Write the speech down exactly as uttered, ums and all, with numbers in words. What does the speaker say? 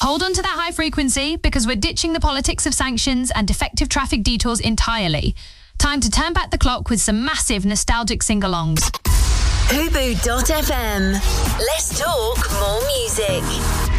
Hold on to that high frequency because we're ditching the politics of sanctions and defective traffic detours entirely. Time to turn back the clock with some massive nostalgic sing-alongs. Hubu dot f m. Let's talk more music.